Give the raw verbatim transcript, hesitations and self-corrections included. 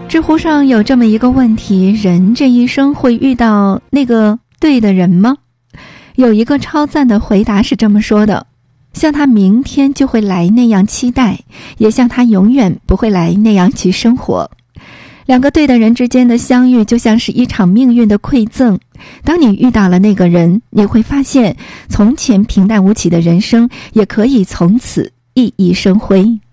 知乎上有这么一个问题，人这一生会遇到那个对的人吗？有一个超赞的回答是这么说的：像他明天就会来那样期待，也像他永远不会来那样去生活。两个对的人之间的相遇就像是一场命运的馈赠，当你遇到了那个人，你会发现从前平淡无奇的人生也可以从此熠熠生辉。